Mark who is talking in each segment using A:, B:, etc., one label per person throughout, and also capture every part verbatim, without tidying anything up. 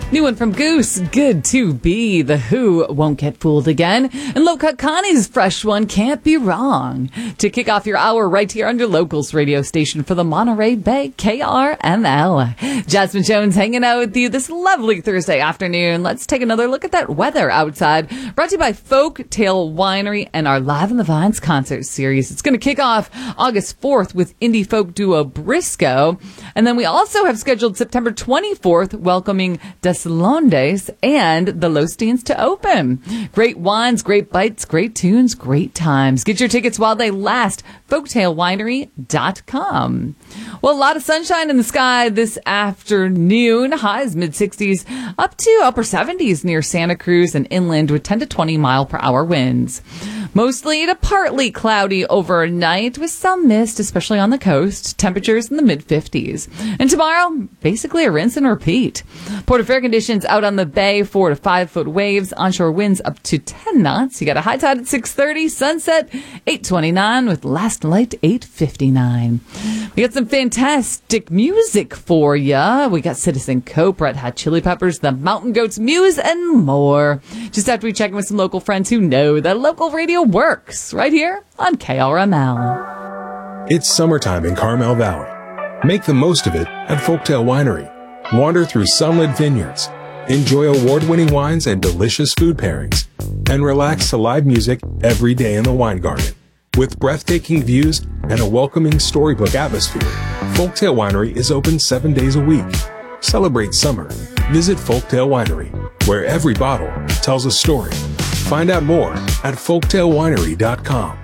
A: New one from Goose, Good to Be. The Who, Won't Get Fooled Again. And Low Cut Connie's fresh one, Can't Be Wrong. To kick off your hour right here on your locals radio station for the Monterey Bay, K R M L. Jasmine Jones hanging out with you this lovely Thursday afternoon. Let's take another look at that weather outside. Brought to you by Folk Tale Winery and our Live in the Vines concert series. It's going to kick off August fourth with indie folk duo Briscoe. And then we also have scheduled September twenty-fourth, welcoming Desalondes and the Losteens to open. Great wines, great bites, great tunes, great times. Get your tickets while they last. folktale winery dot com. Well, a lot of sunshine in the sky this afternoon. Highs mid sixties up to upper seventies near Santa Cruz and inland with ten to twenty mile per hour winds. Mostly to partly cloudy overnight with some mist, especially on the coast. Temperatures in the mid fifties. And tomorrow, basically a rinse and repeat. Port of fair conditions out on the bay, four to five foot waves, onshore winds up to ten knots. You got a high tide at six thirty, sunset eight twenty-nine with last light eight fifty-nine. We got some fantastic music for ya. We got Citizen Cope, Red Hot Chili Peppers, the Mountain Goats, Muse, and more. Just after we check in with some local friends who know that local radio works right here on K R M L.
B: It's summertime in Carmel Valley. Make the most of it at Folktale Winery. Wander through sunlit vineyards, enjoy award-winning wines and delicious food pairings, and relax to live music every day in the wine garden. With breathtaking views and a welcoming storybook atmosphere, Folktale Winery is open seven days a week. Celebrate summer. Visit Folktale Winery, where every bottle tells a story. Find out more at folktale winery dot com.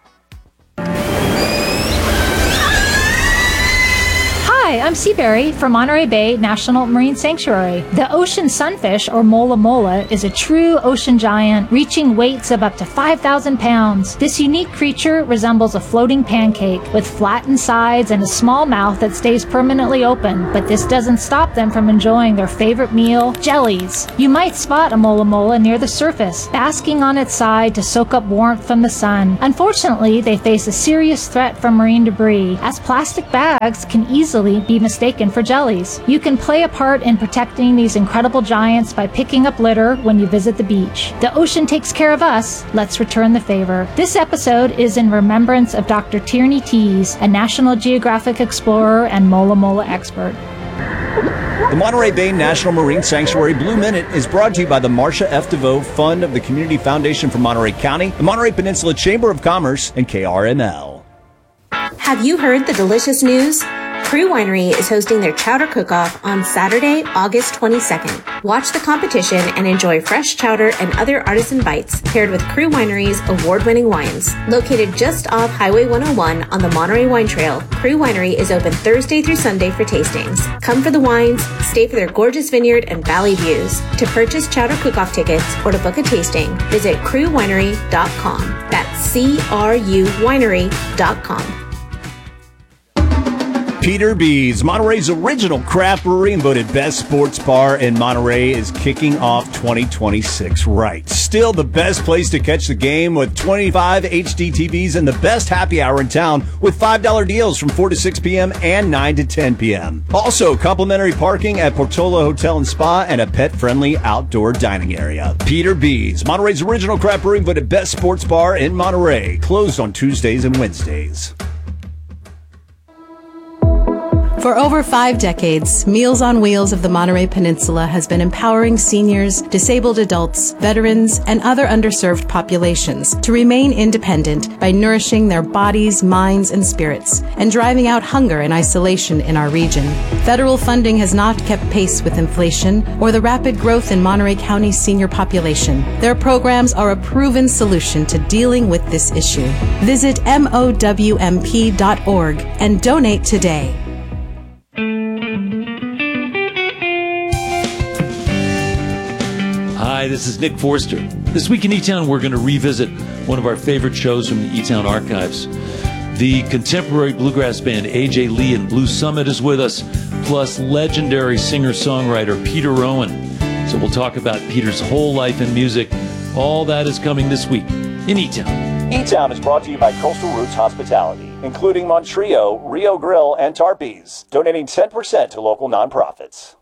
C: Hi, I'm Seaberry from Monterey Bay National Marine Sanctuary. The ocean sunfish, or mola mola, is a true ocean giant, reaching weights of up to five thousand pounds. This unique creature resembles a floating pancake with flattened sides and a small mouth that stays permanently open, but this doesn't stop them from enjoying their favorite meal, jellies. You might spot a mola mola near the surface, basking on its side to soak up warmth from the sun. Unfortunately, they face a serious threat from marine debris, as plastic bags can easily be mistaken for jellies. You can play a part in protecting these incredible giants by picking up litter when you visit the beach. The ocean takes care of us. Let's return the favor. This episode is in remembrance of Doctor Tierney Tees, a National Geographic explorer and mola mola expert.
D: The Monterey Bay National Marine Sanctuary Blue Minute is brought to you by the Marcia F. DeVoe Fund of the Community Foundation for Monterey County, the Monterey Peninsula Chamber of Commerce, and K R M L.
E: Have you heard the delicious news? Crew Winery is hosting their chowder cook-off on Saturday, August twenty-second. Watch the competition and enjoy fresh chowder and other artisan bites paired with Crew Winery's award-winning wines. Located just off Highway one oh one on the Monterey Wine Trail, Crew Winery is open Thursday through Sunday for tastings. Come for the wines, stay for their gorgeous vineyard and valley views. To purchase chowder cook-off tickets or to book a tasting, visit crew winery dot com. That's C R U winery dot com.
D: Peter B's, Monterey's original craft brewery and voted best sports bar in Monterey, is kicking off twenty twenty-six right. Still the best place to catch the game with twenty-five H D T Vs and the best happy hour in town with five dollar deals from four to six p.m. and nine to ten p.m. Also, complimentary parking at Portola Hotel and Spa and a pet-friendly outdoor dining area. Peter B's, Monterey's original craft brewery and voted best sports bar in Monterey. Closed on Tuesdays and Wednesdays.
F: For over five decades, Meals on Wheels of the Monterey Peninsula has been empowering seniors, disabled adults, veterans, and other underserved populations to remain independent by nourishing their bodies, minds, and spirits, and driving out hunger and isolation in our region. Federal funding has not kept pace with inflation or the rapid growth in Monterey County's senior population. Their programs are a proven solution to dealing with this issue. Visit M O W M P dot org and donate today.
G: Hi, this is Nick Forster. This week in E-Town, we're going to revisit one of our favorite shows from the E-Town archives. The contemporary bluegrass band A J Lee and Blue Summit is with us, plus legendary singer-songwriter Peter Rowan. So we'll talk about Peter's whole life in music. All that is coming this week in E-Town.
D: E-Town is brought to you by Coastal Roots Hospitality, including Montrio, Rio Grill, and Tarpe's, donating ten percent to local nonprofits.